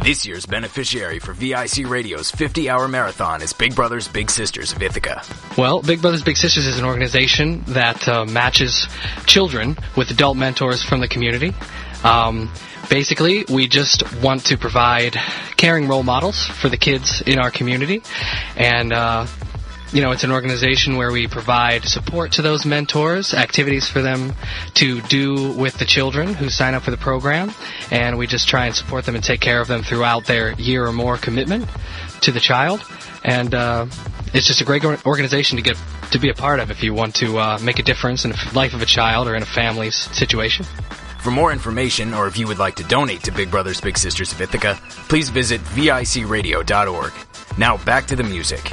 This year's beneficiary for VIC Radio's 50-hour marathon is Big Brothers Big Sisters of Ithaca. Well, Big Brothers Big Sisters is an organization that matches children with adult mentors from the community. Basically, we just want to provide caring role models for the kids in our community. And, it's an organization where we provide support to those mentors, activities for them to do with the children who sign up for the program. And we just try and support them and take care of them throughout their year or more commitment to the child. And it's just a great organization to be a part of if you want to make a difference in the life of a child or in a family's situation. For more information, or if you would like to donate to Big Brothers Big Sisters of Ithaca, please visit vicradio.org. Now back to the music.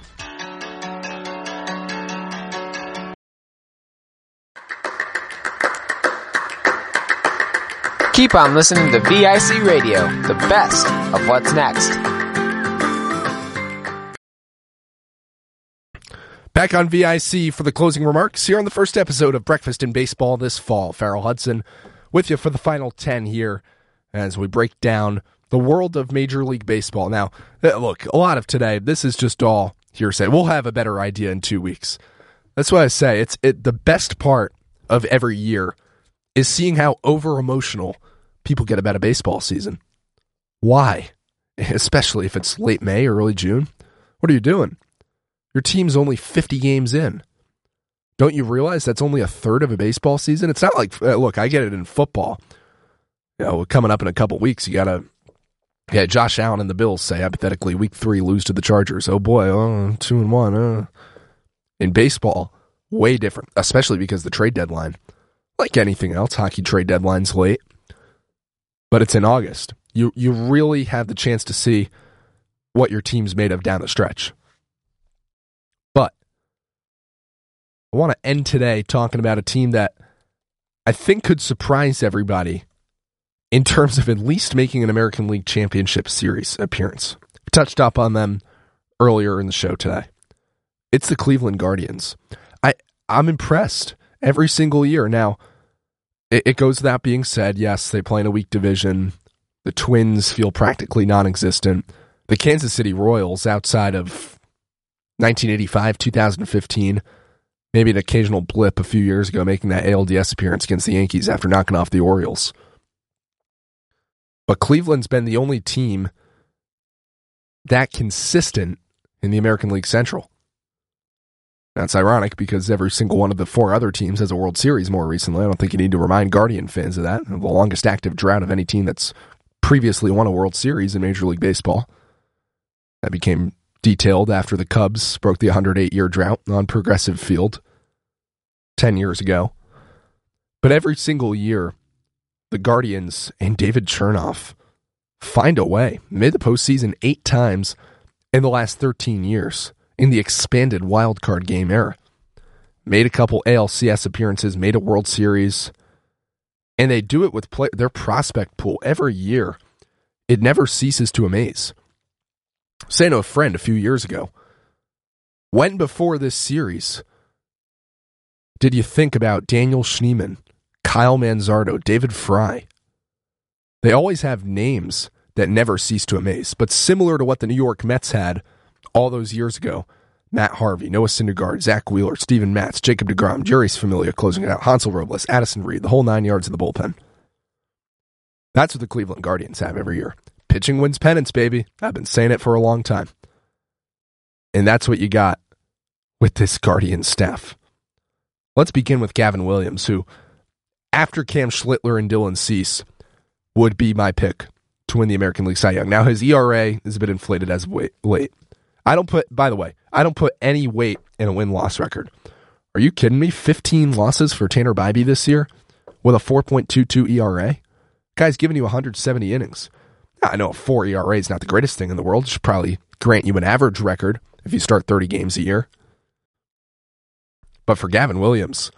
Keep on listening to VIC Radio, the best of what's next. Back on VIC for the closing remarks here on the first episode of Breakfast in Baseball this fall. Farrell Hudson with you for the final 10 here as we break down the world of Major League Baseball. Now, look, a lot of today, this is just all hearsay. We'll have a better idea in 2 weeks. That's why I say the best part of every year is seeing how over-emotional people get about a baseball season. Why? Especially if it's late May or early June. What are you doing? Your team's only 50 games in. Don't you realize that's only a third of a baseball season? It's not like, look, I get it in football. Coming up in a couple weeks, you got to, Josh Allen and the Bills say, hypothetically, week 3, lose to the Chargers. Oh boy, 2-1. In baseball, way different, especially because the trade deadline, like anything else, hockey trade deadline's late, but it's in August. You really have the chance to see what your team's made of down the stretch. But I want to end today talking about a team that I think could surprise everybody in terms of at least making an American League Championship Series appearance. I touched up on them earlier in the show today. It's the Cleveland Guardians. I'm impressed every single year. Now, it goes without being said, yes, they play in a weak division. The Twins feel practically non-existent. The Kansas City Royals, outside of 1985, 2015, maybe an occasional blip a few years ago, making that ALDS appearance against the Yankees after knocking off the Orioles. But Cleveland's been the only team that consistent in the American League Central. That's ironic because every single one of the 4 other teams has a World Series more recently. I don't think you need to remind Guardian fans of that. The longest active drought of any team that's previously won a World Series in Major League Baseball. That became detailed after the Cubs broke the 108-year drought on Progressive Field 10 years ago. But every single year, the Guardians and David Chernoff find a way. Made the postseason 8 times in the last 13 years in the expanded wildcard game era. Made a couple ALCS appearances, made a World Series, and they do it with their prospect pool every year. It never ceases to amaze. I was saying to a friend a few years ago, when before this series did you think about Daniel Schneemann, Kyle Manzardo, David Fry? They always have names that never cease to amaze, but similar to what the New York Mets had all those years ago, Matt Harvey, Noah Syndergaard, Zach Wheeler, Steven Matz, Jacob deGrom, Jeurys Familia closing it out, Hansel Robles, Addison Reed, the whole 9 yards of the bullpen. That's what the Cleveland Guardians have every year. Pitching wins pennants, baby. I've been saying it for a long time. And that's what you got with this Guardian staff. Let's begin with Gavin Williams, who, after Cam Schlittler and Dylan Cease, would be my pick to win the American League Cy Young. Now, his ERA is a bit inflated as of late. I don't put any weight in a win-loss record. Are you kidding me? 15 losses for Tanner Bybee this year with a 4.22 ERA? Guy's giving you 170 innings. I know a 4 ERA is not the greatest thing in the world. It should probably grant you an average record if you start 30 games a year. But for Gavin Williams,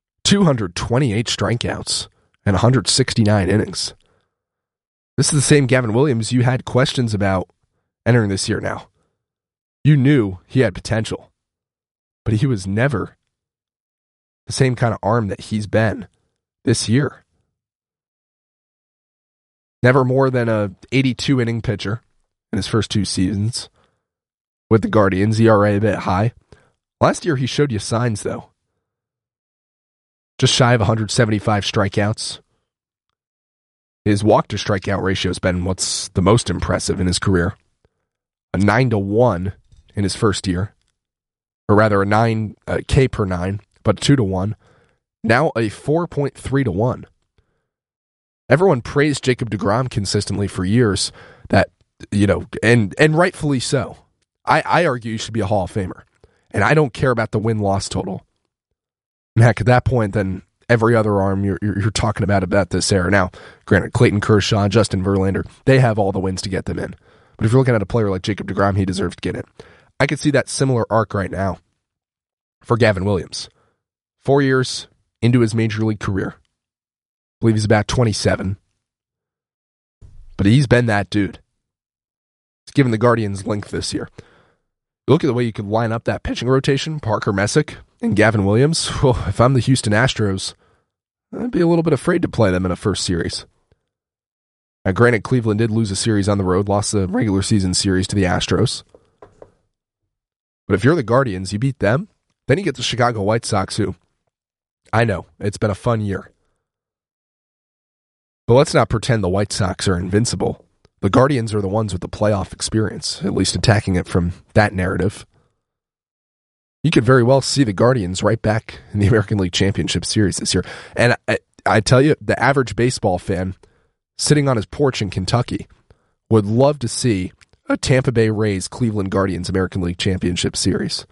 228 strikeouts and 169 innings. This is the same Gavin Williams you had questions about entering this year now. You knew he had potential, but he was never the same kind of arm that he's been this year. Never more than a 82-inning pitcher in his first 2 seasons with the Guardians. ERA a bit high. Last year he showed you signs, though. Just shy of 175 strikeouts. His walk-to-strikeout ratio has been what's the most impressive in his career. A 9-1 in his first year. Or rather, a 9 K per 9, but 2-1. Now a 4.3-1. Everyone praised Jacob deGrom consistently for years, that, and rightfully so. I argue he should be a Hall of Famer. And I don't care about the win-loss total. And heck, at that point, then every other arm you're talking about this era. Now, granted, Clayton Kershaw, Justin Verlander, they have all the wins to get them in. But if you're looking at a player like Jacob deGrom, he deserves to get in. I could see that similar arc right now for Gavin Williams. 4 years into his major league career. I believe he's about 27. But he's been that dude. He's given the Guardians length this year. Look at the way you could line up that pitching rotation, Parker Messick and Gavin Williams. Well, if I'm the Houston Astros, I'd be a little bit afraid to play them in a first series. Now, granted, Cleveland did lose a series on the road, lost the regular season series to the Astros. But if you're the Guardians, you beat them, then you get the Chicago White Sox, who, I know, it's been a fun year. But let's not pretend the White Sox are invincible. The Guardians are the ones with the playoff experience, at least attacking it from that narrative. You could very well see the Guardians right back in the American League Championship Series this year. And I tell you, the average baseball fan sitting on his porch in Kentucky would love to see a Tampa Bay Rays Cleveland Guardians American League Championship Series.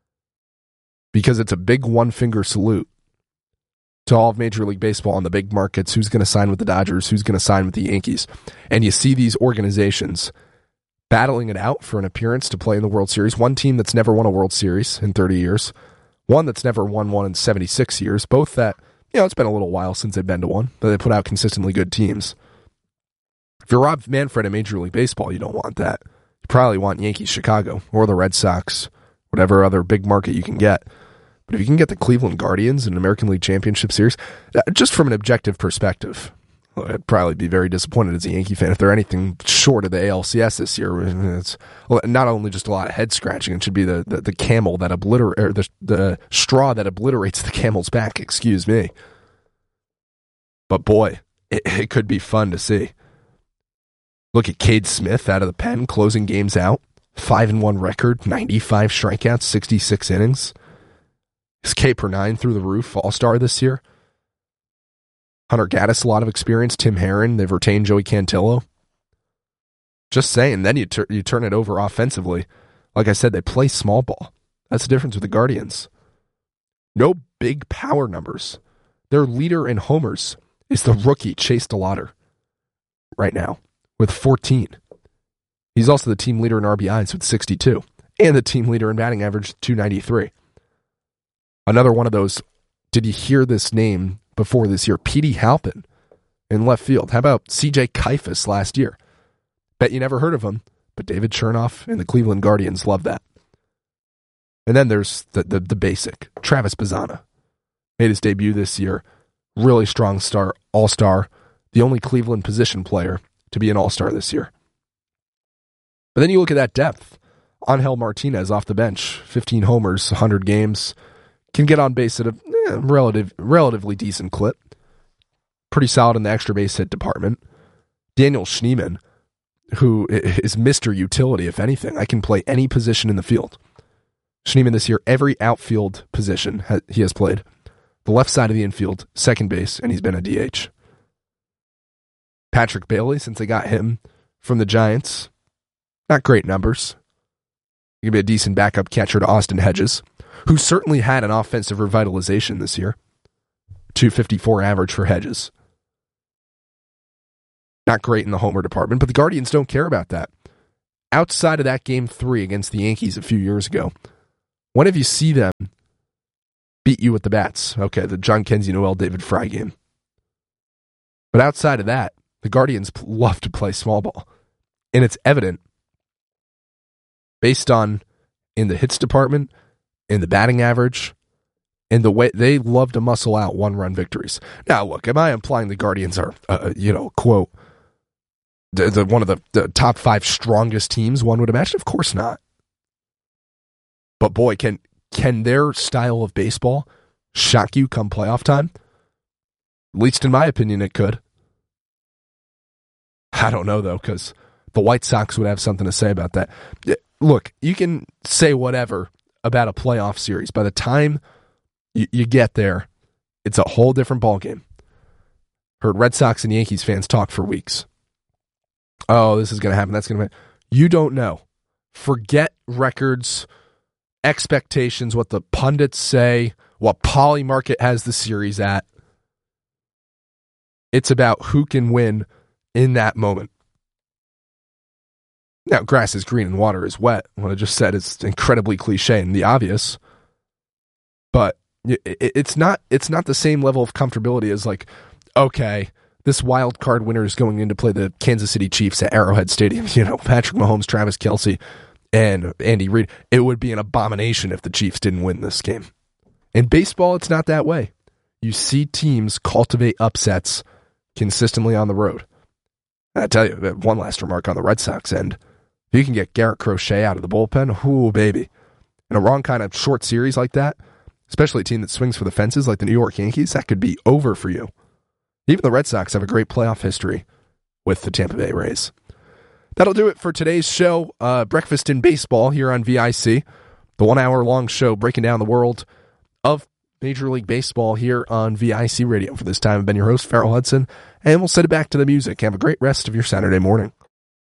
Because it's a big one-finger salute to all of Major League Baseball on the big markets. Who's going to sign with the Dodgers? Who's going to sign with the Yankees? And you see these organizations battling it out for an appearance to play in the World Series. One team that's never won a World Series in 30 years. One that's never won one in 76 years. Both that, it's been a little while since they've been to one, but they put out consistently good teams. If you're Rob Manfred in Major League Baseball, you don't want that. You probably want Yankees Chicago or the Red Sox, whatever other big market you can get. But if you can get the Cleveland Guardians in an American League Championship Series, just from an objective perspective, I'd probably be very disappointed as a Yankee fan if they're anything short of the ALCS this year. It's not only just a lot of head scratching; it should be the camel that the straw that obliterates the camel's back. Excuse me. But boy, it could be fun to see. Look at Cade Smith out of the pen, closing games out, 5-1 record, 95 strikeouts, 66 innings. His K per 9 through the roof, all-star this year. Hunter Gaddis, a lot of experience. Tim Herron, they've retained Joey Cantillo. Just saying, then you turn it over offensively. Like I said, they play small ball. That's the difference with the Guardians. No big power numbers. Their leader in homers is the rookie Chase DeLauter right now with 14. He's also the team leader in RBIs with 62 and the team leader in batting average 293. Another one of those, did you hear this name before this year? Petey Halpin in left field. How about CJ Kifus last year? Bet you never heard of him, but David Chernoff and the Cleveland Guardians love that. And then there's the basic, Travis Bazzana. Made his debut this year. Really strong star, all-star. The only Cleveland position player to be an all-star this year. But then you look at that depth. Angel Martinez off the bench, 15 homers, 100 games. Can get on base at a relatively decent clip. Pretty solid in the extra base hit department. Daniel Schneemann, who is Mr. Utility, if anything. I can play any position in the field. Schneemann this year, every outfield position he has played. The left side of the infield, second base, and he's been a DH. Patrick Bailey, since they got him from the Giants, not great numbers. He could be a decent backup catcher to Austin Hedges, who certainly had an offensive revitalization this year. 254 average for Hedges. Not great in the homer department, but the Guardians don't care about that. Outside of that Game 3 against the Yankees a few years ago, when have you see them beat you with the bats? Okay, the John Kenzie Noel David Fry game. But outside of that, the Guardians love to play small ball. And it's evident based on in the hits department, in the batting average, in the way they love to muscle out one-run victories. Now, look, am I implying the Guardians are, quote, one of the top 5 strongest teams, one would imagine? Of course not. But boy, can their style of baseball shock you come playoff time? At least in my opinion, it could. I don't know, though, because the White Sox would have something to say about that. Look, you can say whatever about a playoff series. By the time you get there, it's a whole different ballgame. Heard Red Sox and Yankees fans talk for weeks. Oh, this is going to happen. That's going to happen. You don't know. Forget records, expectations, what the pundits say, what Polymarket has the series at. It's about who can win in that moment. Now, grass is green and water is wet. What I just said is incredibly cliche and the obvious. But it's not the same level of comfortability as like, okay, this wild card winner is going in to play the Kansas City Chiefs at Arrowhead Stadium. You know, Patrick Mahomes, Travis Kelce, and Andy Reid. It would be an abomination if the Chiefs didn't win this game. In baseball, it's not that way. You see teams cultivate upsets consistently on the road. I tell you, one last remark on the Red Sox end. If you can get Garrett Crochet out of the bullpen, ooh, baby. In a wrong kind of short series like that, especially a team that swings for the fences like the New York Yankees, that could be over for you. Even the Red Sox have a great playoff history with the Tampa Bay Rays. That'll do it for today's show, Breakfast in Baseball here on VIC. The 1 hour long show breaking down the world of Major League Baseball here on VIC Radio. For this time, I've been your host, Farrell Hudson, and we'll send it back to the music. Have a great rest of your Saturday morning.